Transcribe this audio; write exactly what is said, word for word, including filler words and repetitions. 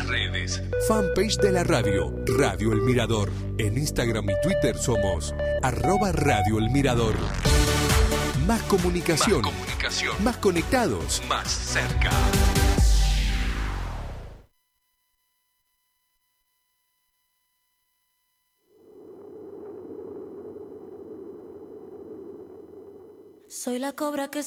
redes. Fanpage de la radio, Radio El Mirador. En Instagram y Twitter somos arroba Radio El Mirador. Más comunicación. Más comunicación. Más conectados. Más cerca. Soy la cobra que